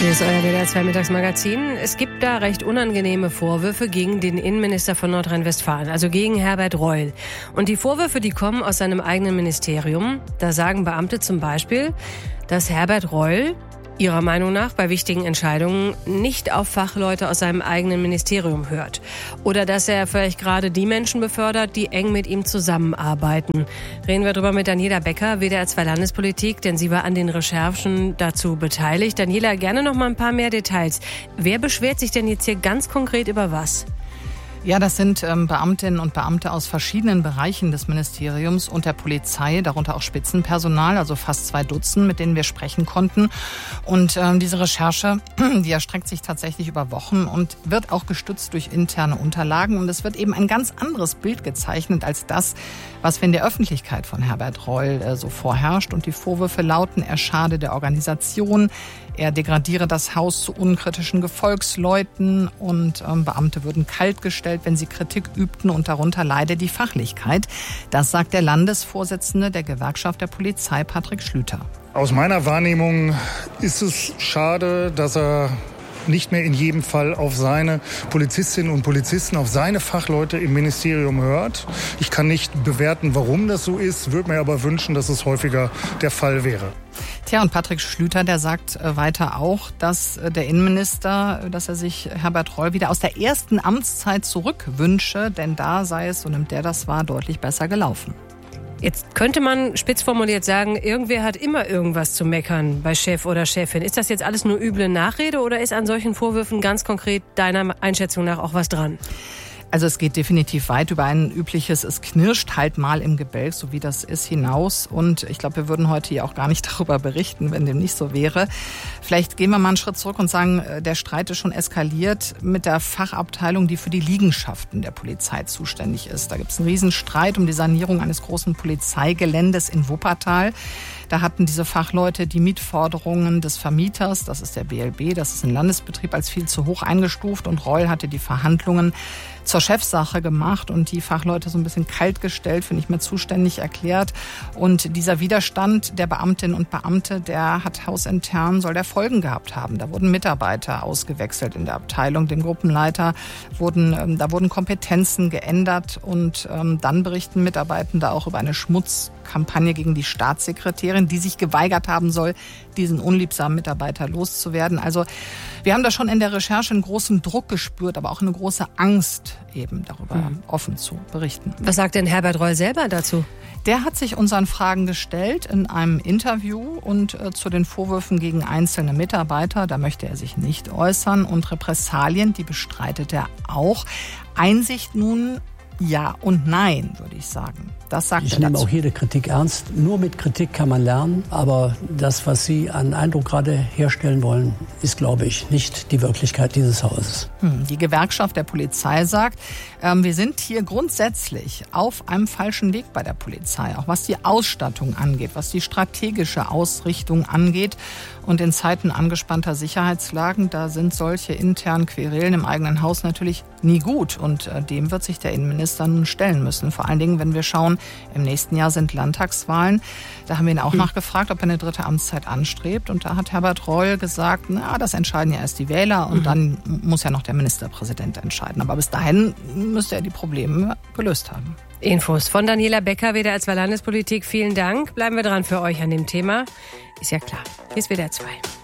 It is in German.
Hier ist euer WDR 2 Mittagsmagazin. Es gibt da recht unangenehme Vorwürfe gegen den Innenminister von Nordrhein-Westfalen, also gegen Herbert Reul. Und die Vorwürfe, die kommen aus seinem eigenen Ministerium. Da sagen Beamte zum Beispiel, dass Herbert Reul ihrer Meinung nach bei wichtigen Entscheidungen nicht auf Fachleute aus seinem eigenen Ministerium hört. Oder dass er vielleicht gerade die Menschen befördert, die eng mit ihm zusammenarbeiten. Reden wir darüber mit Daniela Becker, WDR 2 Landespolitik, denn sie war an den Recherchen dazu beteiligt. Daniela, gerne noch mal ein paar mehr Details. Wer beschwert sich denn jetzt hier ganz konkret über was? Ja, das sind Beamtinnen und Beamte aus verschiedenen Bereichen des Ministeriums und der Polizei, darunter auch Spitzenpersonal, also fast 2 Dutzend, mit denen wir sprechen konnten. Und diese Recherche, die erstreckt sich tatsächlich über Wochen und wird auch gestützt durch interne Unterlagen. Und es wird eben ein ganz anderes Bild gezeichnet als das, was wir in der Öffentlichkeit von Herbert Reul so vorherrscht. Und die Vorwürfe lauten, er schade der Organisation, er degradiere das Haus zu unkritischen Gefolgsleuten und Beamte würden kaltgestellt, wenn sie Kritik übten, und darunter leide die Fachlichkeit. Das sagt der Landesvorsitzende der Gewerkschaft der Polizei, Patrick Schlüter. Aus meiner Wahrnehmung ist es schade, dass er nicht mehr in jedem Fall auf seine Polizistinnen und Polizisten, auf seine Fachleute im Ministerium hört. Ich kann nicht bewerten, warum das so ist, würde mir aber wünschen, dass es häufiger der Fall wäre. Tja, und Patrick Schlüter, der sagt weiter auch, dass der Innenminister, dass er sich Herbert Reul wieder aus der ersten Amtszeit zurückwünsche, denn da sei es, so nimmt der das wahr, deutlich besser gelaufen. Jetzt könnte man spitz formuliert sagen, irgendwer hat immer irgendwas zu meckern bei Chef oder Chefin. Ist das jetzt alles nur üble Nachrede oder ist an solchen Vorwürfen ganz konkret deiner Einschätzung nach auch was dran? Also es geht definitiv weit über ein übliches, es knirscht halt mal im Gebälk, so wie das ist, hinaus. Und ich glaube, wir würden heute hier auch gar nicht darüber berichten, wenn dem nicht so wäre. Vielleicht gehen wir mal einen Schritt zurück und sagen, der Streit ist schon eskaliert mit der Fachabteilung, die für die Liegenschaften der Polizei zuständig ist. Da gibt es einen Riesenstreit um die Sanierung eines großen Polizeigeländes in Wuppertal. Da hatten diese Fachleute die Mietforderungen des Vermieters, das ist der BLB, das ist ein Landesbetrieb, als viel zu hoch eingestuft. Und Reul hatte die Verhandlungen zur Chefsache gemacht und die Fachleute so ein bisschen kalt gestellt, für nicht mehr zuständig erklärt. Und dieser Widerstand der Beamtinnen und Beamte, der hat hausintern, soll der Folgen gehabt haben. Da wurden Mitarbeiter ausgewechselt in der Abteilung, dem Gruppenleiter da wurden Kompetenzen geändert und dann berichten Mitarbeitende auch über eine Schmutzkampagne gegen die Staatssekretärin, die sich geweigert haben soll, diesen unliebsamen Mitarbeiter loszuwerden. Also wir haben da schon in der Recherche einen großen Druck gespürt, aber auch eine große Angst, eben darüber offen zu berichten. Was sagt denn Herbert Reul selber dazu? Der hat sich unseren Fragen gestellt in einem Interview und zu den Vorwürfen gegen einzelne Mitarbeiter, da möchte er sich nicht äußern, und Repressalien, die bestreitet er auch. Einsicht nun, ja und nein, würde ich sagen. Das sagt er dazu. Ich nehme auch jede Kritik ernst. Nur mit Kritik kann man lernen. Aber das, was Sie an Eindruck gerade herstellen wollen, ist, glaube ich, nicht die Wirklichkeit dieses Hauses. Die Gewerkschaft der Polizei sagt, wir sind hier grundsätzlich auf einem falschen Weg bei der Polizei. Auch was die Ausstattung angeht, was die strategische Ausrichtung angeht. Und in Zeiten angespannter Sicherheitslagen, da sind solche internen Querelen im eigenen Haus natürlich nie gut. Und dem wird sich der Innenminister nun stellen müssen. Vor allen Dingen, wenn wir schauen, im nächsten Jahr sind Landtagswahlen. Da haben wir ihn auch nachgefragt, ob er eine 3. Amtszeit anstrebt. Und da hat Herbert Reul gesagt, na, das entscheiden ja erst die Wähler und dann muss ja noch der Ministerpräsident entscheiden. Aber bis dahin müsste er die Probleme gelöst haben. Infos von Daniela Becker, WDR 2 Landespolitik. Vielen Dank. Bleiben wir dran für euch an dem Thema. Ist ja klar. Hier ist WDR 2.